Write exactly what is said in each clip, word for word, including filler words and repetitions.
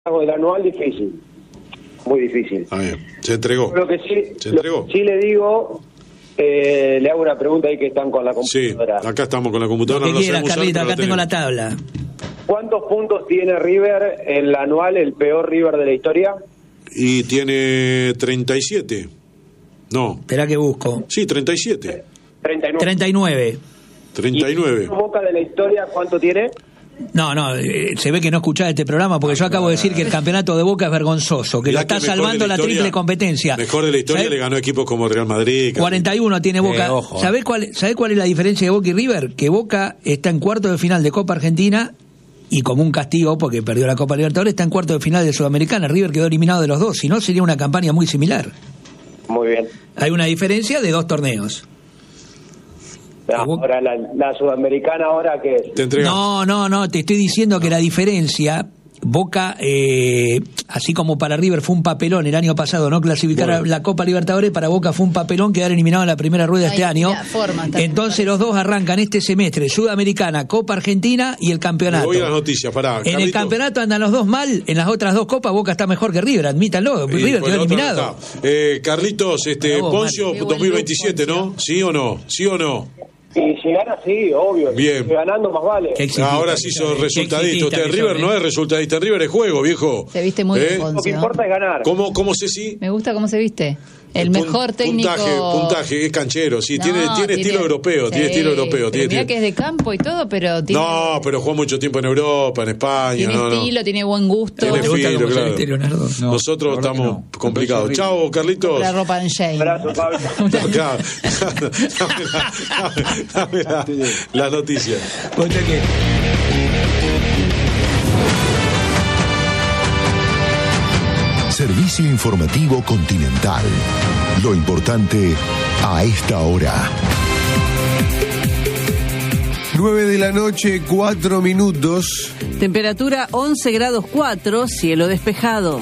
el anual difícil, muy difícil. Ah, bien. Se entregó. Lo que sí, Se entregó. Lo que sí le digo, eh, le hago una pregunta ahí que están con la computadora. Sí, acá estamos con la computadora. Lo que no quiera, Carlito, acá tengo la tabla. ¿Cuántos puntos tiene River en el anual, el peor River de la historia? Y tiene treinta y siete. No. Espera que busco. Sí, treinta y siete. treinta y nueve. treinta y nueve. treinta y nueve. ¿Y Boca de la historia cuánto tiene? No, no, eh, se ve que no escuchás este programa porque yo acabo de decir que el campeonato de Boca es vergonzoso, que Mirá lo está que mejor salvando de la, la historia, triple competencia. Mejor de la historia, ¿Sabés? le ganó equipos como Real Madrid. cuarenta y uno tiene Boca. Eh, ojo. ¿Sabés cuál, ¿Sabés cuál es la diferencia de Boca y River? Que Boca está en cuarto de final de Copa Argentina y como un castigo, porque perdió la Copa Libertadores, está en cuarto de final de Sudamericana. River quedó eliminado de los dos, si no sería una campaña muy similar. Muy bien. Hay una diferencia de dos torneos. Ahora la, la Sudamericana, ¿ahora qué es? Te entregas. No, no, no, te estoy diciendo que la diferencia, Boca, eh, así como para River fue un papelón el año pasado no clasificar Bueno. a la Copa Libertadores, para Boca fue un papelón quedar eliminado en la primera rueda Ay, este año. la forma, está Entonces bien. los dos arrancan este semestre, Sudamericana, Copa Argentina y el campeonato. Voy a las noticias, pará. En el Carlito. campeonato andan los dos mal, en las otras dos copas Boca está mejor que River, admítanlo, Y River por quedó la otra eliminado. no está. Eh, Carlitos, este, Para vos, Poncio Mati. Qué buen dos mil veintisiete, look, ¿no? Poncio. ¿Sí o no? ¿Sí o no? Y si gana, sí, obvio. Bien. Si ganando más vale. Qué exitista, Ahora sí qué sos exitista resultadista. Usted que River sos, no ¿eh? es resultadista. River es juego, viejo. Se viste muy bien, ¿Eh? Poncio. Lo que importa es ganar. ¿Cómo, cómo Ceci? Me gusta cómo se viste. El Pun- mejor técnico. Puntaje, puntaje, es canchero, sí, No, tiene, tiene estilo europeo, sí, tiene estilo europeo. pero Tiene, mirá tiene- que es de campo y todo, pero tiene, No, pero jugó mucho tiempo en Europa, en España. tiene no, no. estilo, tiene buen gusto. Tiene ¿Te gusta filo, cómo se claro. viste, Leonardo? No, Nosotros la verdad estamos que no. complicados. Horrible. Chao, Carlitos. La ropa en Shane. Abrazo, Pablo. Acá, dame la, dame la, la noticia. Ponte que- Servicio informativo Continental. Lo importante a esta hora. nueve de la noche, cuatro minutos. Temperatura once grados cuatro, cielo despejado.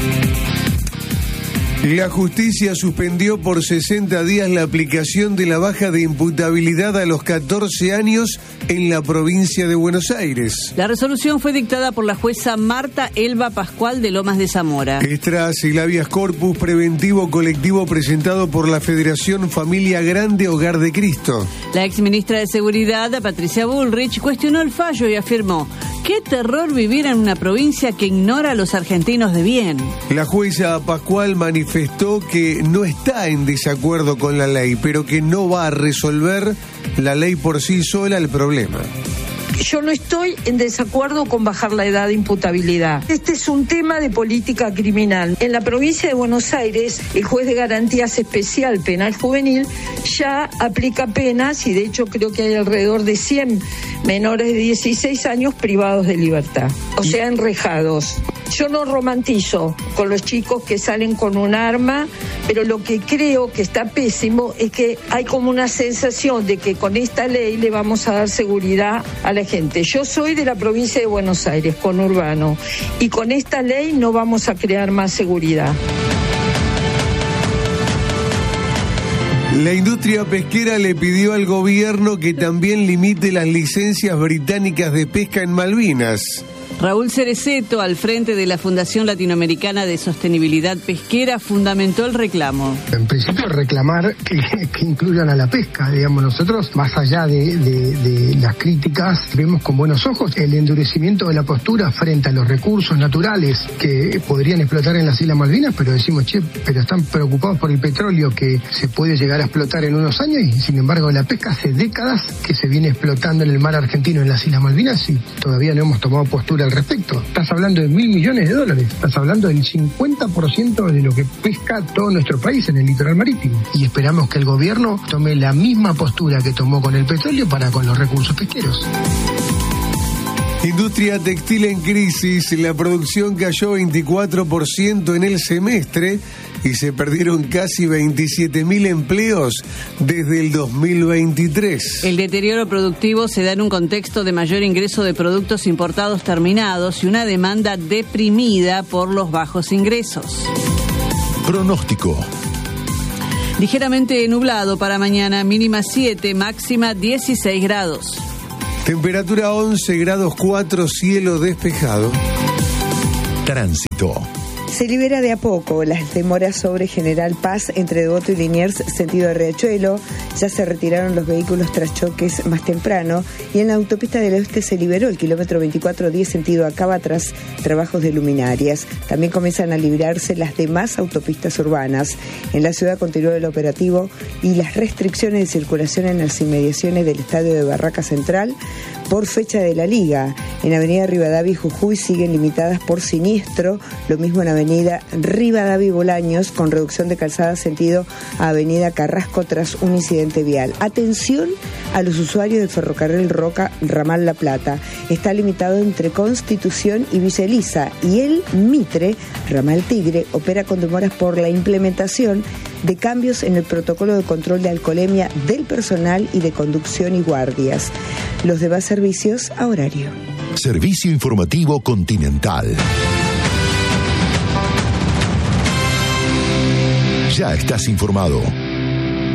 La justicia suspendió por sesenta días la aplicación de la baja de imputabilidad a los catorce años en la provincia de Buenos Aires. La resolución fue dictada por la jueza Marta Elba Pascual de Lomas de Zamora. Es tras el habeas corpus preventivo colectivo presentado por la Federación Familia Grande Hogar de Cristo. La exministra de Seguridad, Patricia Bullrich, cuestionó el fallo y afirmó: ¡qué terror vivir en una provincia que ignora a los argentinos de bien! La jueza Pascual manifestó que no está en desacuerdo con la ley, pero que no va a resolver la ley por sí sola el problema. Yo no estoy en desacuerdo con bajar la edad de imputabilidad. Este es un tema de política criminal. En la provincia de Buenos Aires, el juez de garantías especial penal juvenil ya aplica penas y de hecho creo que hay alrededor de cien menores de dieciséis años privados de libertad, o sea, enrejados. Yo no romantizo con los chicos que salen con un arma, pero lo que creo que está pésimo es que hay como una sensación de que con esta ley le vamos a dar seguridad a la gente. Yo soy de la provincia de Buenos Aires, conurbano, y con esta ley no vamos a crear más seguridad. La industria pesquera le pidió al gobierno que también limite las licencias británicas de pesca en Malvinas. Raúl Cereceto, al frente de la Fundación Latinoamericana de Sostenibilidad Pesquera, fundamentó el reclamo. En principio reclamar que, que incluyan a la pesca, digamos, nosotros más allá de, de, de las críticas vemos con buenos ojos el endurecimiento de la postura frente a los recursos naturales que podrían explotar en las Islas Malvinas, pero decimos, che, pero están preocupados por el petróleo que se puede llegar a explotar en unos años y sin embargo la pesca hace décadas que se viene explotando en el mar argentino en las Islas Malvinas y todavía no hemos tomado postura al respecto. Estás hablando de mil millones de dólares, estás hablando del cincuenta por ciento de lo que pesca todo nuestro país en el litoral marítimo. Y esperamos que el gobierno tome la misma postura que tomó con el petróleo para con los recursos pesqueros. Industria textil en crisis, la producción cayó veinticuatro por ciento en el semestre y se perdieron casi veintisiete mil empleos desde el dos mil veintitrés. El deterioro productivo se da en un contexto de mayor ingreso de productos importados terminados y una demanda deprimida por los bajos ingresos. Pronóstico. Ligeramente nublado para mañana, mínima siete, máxima dieciséis grados. Temperatura once grados cuatro, cielo despejado. Tránsito. Se libera de a poco las demoras sobre General Paz entre Devoto y Liniers, sentido de Riachuelo. Ya se retiraron los vehículos tras choques más temprano. Y en la autopista del Oeste se liberó el kilómetro veinticuatro diez, sentido Acaba, tras trabajos de luminarias. También comienzan a liberarse las demás autopistas urbanas. En la ciudad continúa el operativo y las restricciones de circulación en las inmediaciones del estadio de Barraca Central por fecha de la Liga. En Avenida Rivadavia y Jujuy siguen limitadas por siniestro. Lo mismo en Avenida Rivadavia y Bolaños, con reducción de calzada sentido a Avenida Carrasco tras un incidente vial. Atención a los usuarios del ferrocarril Roca Ramal La Plata. Está limitado entre Constitución y Villa Elisa, y el Mitre Ramal Tigre opera con demoras por la implementación de cambios en el protocolo de control de alcoholemia del personal y de conducción y guardias. Los demás servicios a horario. Servicio Informativo Continental. Ya estás informado.